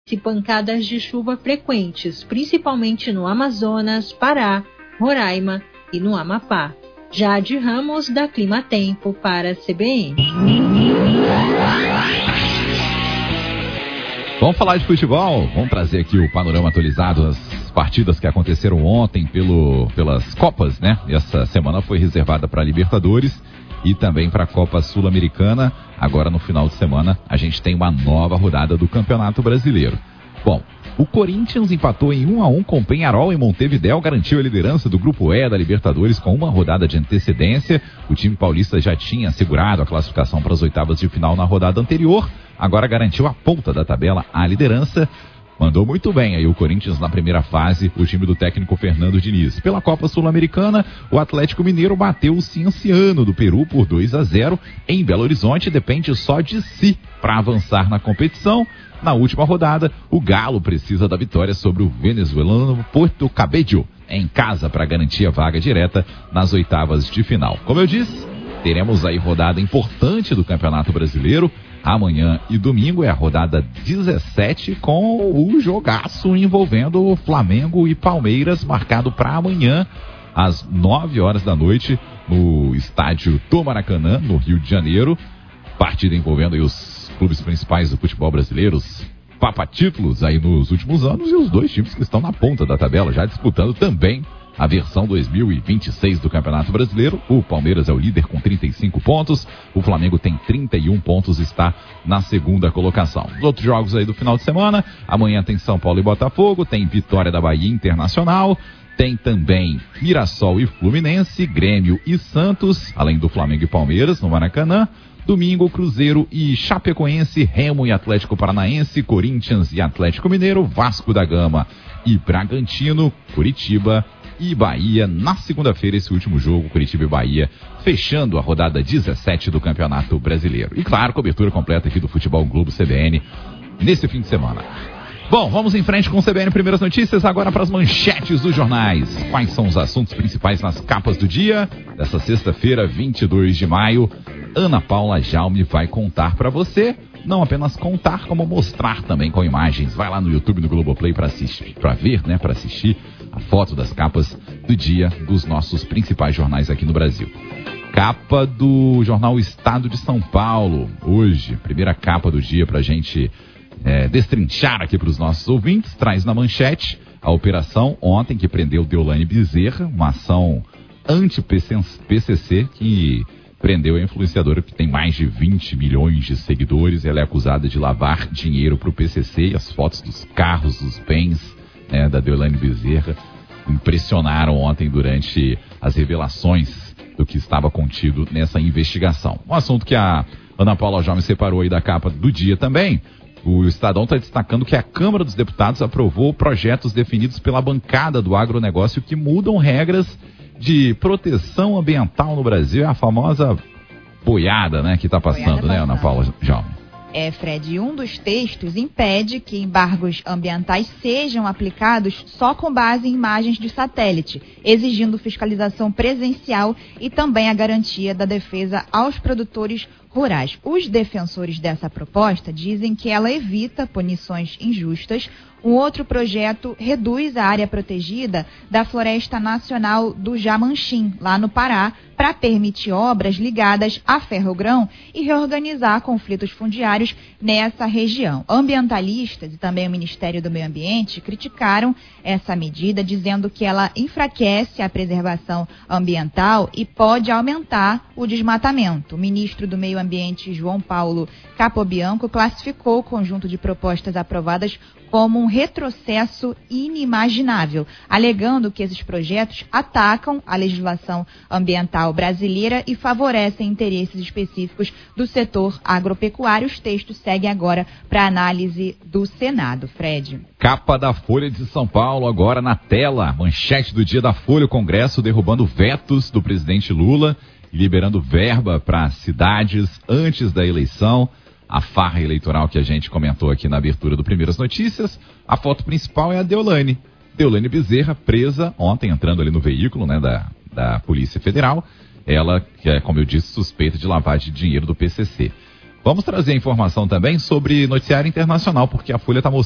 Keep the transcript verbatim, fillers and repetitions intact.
e pancadas de chuva frequentes, principalmente no Amazonas, Pará, Roraima e no Amapá. Jade Ramos, da Clima Tempo, para a C B N. Vamos falar de futebol? Vamos trazer aqui o panorama atualizado das partidas que aconteceram ontem pelo, pelas Copas, né? Essa semana foi reservada para a Libertadores e também para a Copa Sul-Americana. Agora, no final de semana, a gente tem uma nova rodada do Campeonato Brasileiro. Bom, o Corinthians empatou em um a um com o Peñarol em Montevidéu, garantiu a liderança do Grupo E da Libertadores com uma rodada de antecedência. O time paulista já tinha assegurado a classificação para as oitavas de final na rodada anterior, agora garantiu a ponta da tabela, a liderança. Mandou muito bem aí o Corinthians na primeira fase, o time do técnico Fernando Diniz. Pela Copa Sul-Americana, o Atlético Mineiro bateu o Cienciano do Peru por dois a zero. Em Belo Horizonte, depende só de si para avançar na competição. Na última rodada, o Galo precisa da vitória sobre o venezuelano Porto Cabello em casa para garantir a vaga direta nas oitavas de final. Como eu disse, teremos aí rodada importante do Campeonato Brasileiro. Amanhã e domingo é a rodada dezessete com o jogaço envolvendo Flamengo e Palmeiras, marcado para amanhã às nove horas da noite no estádio do Maracanã, no Rio de Janeiro. Partida envolvendo aí os clubes principais do futebol brasileiro, os papatítulos aí nos últimos anos e os dois times que estão na ponta da tabela, já disputando também a versão dois mil e vinte e seis do Campeonato Brasileiro. O Palmeiras é o líder com trinta e cinco pontos, o Flamengo tem trinta e um pontos e está na segunda colocação. Os outros jogos aí do final de semana, amanhã tem São Paulo e Botafogo, tem Vitória da Bahia Internacional, tem também Mirassol e Fluminense, Grêmio e Santos, além do Flamengo e Palmeiras no Maracanã. Domingo, Cruzeiro e Chapecoense, Remo e Atlético Paranaense, Corinthians e Atlético Mineiro, Vasco da Gama e Bragantino, Curitiba e Bahia. Na segunda-feira, esse último jogo, Curitiba e Bahia, fechando a rodada dezessete do Campeonato Brasileiro. E claro, cobertura completa aqui do Futebol Globo C B N nesse fim de semana. Bom, vamos em frente com o C B N Primeiras Notícias, agora para as manchetes dos jornais. Quais são os assuntos principais nas capas do dia? Dessa sexta-feira, vinte e dois de maio, Ana Paula Jaume vai contar para você. Não apenas contar, como mostrar também com imagens. Vai lá no YouTube, no Globoplay, para assistir, para ver, né, para assistir a foto das capas do dia dos nossos principais jornais aqui no Brasil. Capa do jornal Estado de São Paulo, hoje, primeira capa do dia pra gente é, destrinchar aqui para os nossos ouvintes, traz na manchete a operação ontem que prendeu Deolane Bezerra, uma ação anti-P C C que prendeu a influenciadora que tem mais de vinte milhões de seguidores. Ela é acusada de lavar dinheiro para o P C C e as fotos dos carros, dos bens, né, da Deolane Bezerra impressionaram ontem durante as revelações do que estava contido nessa investigação. Um assunto que a Ana Paula Jaume separou aí da capa do dia também. O Estadão está destacando que a Câmara dos Deputados aprovou projetos definidos pela bancada do agronegócio que mudam regras de proteção ambiental no Brasil. É a famosa boiada, né, que está passando, né, Ana Paula Jaume? É, Fred, um dos textos impede que embargos ambientais sejam aplicados só com base em imagens de satélite, exigindo fiscalização presencial e também a garantia da defesa aos produtores rurais. Os defensores dessa proposta dizem que ela evita punições injustas. Um outro projeto reduz a área protegida da Floresta Nacional do Jamanchim, lá no Pará, para permitir obras ligadas a ferrogrão e reorganizar conflitos fundiários nessa região. Ambientalistas e também o Ministério do Meio Ambiente criticaram essa medida, dizendo que ela enfraquece a preservação ambiental e pode aumentar o desmatamento. O ministro do Meio Ambiente, João Paulo Capobianco, classificou o conjunto de propostas aprovadas como um retrocesso inimaginável, alegando que esses projetos atacam a legislação ambiental brasileira e favorecem interesses específicos do setor agropecuário. Os textos seguem agora para análise do Senado. Fred. Capa da Folha de São Paulo, agora na tela. Manchete do dia da Folha: o Congresso derrubando vetos do presidente Lula e liberando verba para cidades antes da eleição. A farra eleitoral que a gente comentou aqui na abertura do Primeiras Notícias. A foto principal é a Deolane. Deolane Bezerra, presa ontem, entrando ali no veículo, né, da, da Polícia Federal. Ela, que é, como eu disse, suspeita de lavagem de dinheiro do P C C. Vamos trazer informação também sobre noticiário internacional, porque a Folha está mostrando